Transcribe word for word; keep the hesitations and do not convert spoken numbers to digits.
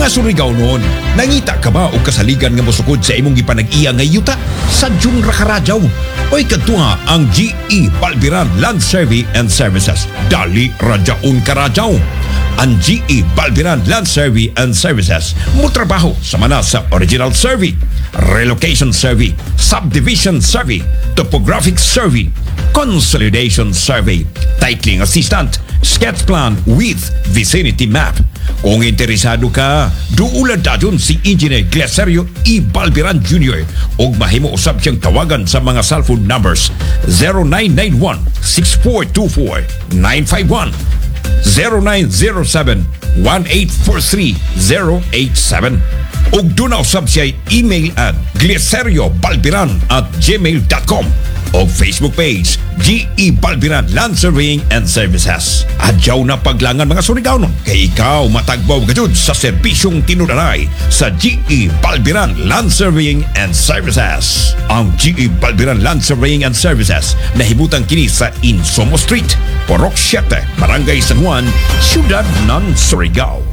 Mga Surigao noon, nangita ka ba o kasaligan nga mosukod sa imong gipanag-iya nga yuta? Sadyong rakaradyaw. Oy kadtunga ang G E Balbiran Land Survey and Services. Dali radyaon karadyaw. Ang G E Balbiran Land Survey and Services mutrabaho sa mana sa Original Survey, Relocation Survey, Subdivision Survey, Topographic Survey, Consolidation Survey, Titling Assistant, Sketch Plan with Vicinity Map. Kung interesado ka, duulad dadyon si Engineer Glaserio E. Balbiran Junior o mahimo usab siyang tawagan sa mga cellphone numbers zero nine nine one, six four two four, nine five one, zero nine zero seven, one eight four three, zero eight seven. Og doon usab siya email at glaseriobalbiran at gmail dot com o Facebook page G E Balbiran Land Surveying and Services. Adyaw na paglangan mga Surigao kay ikaw matagbaw gajud sa serbisyong tinudanay sa G E Balbiran Land Surveying and Services. Ang G E Balbiran Land Surveying and Services nahibutang kini sa Insomo Street, Porok siete, Barangay San Juan, Ciudad ng Surigao.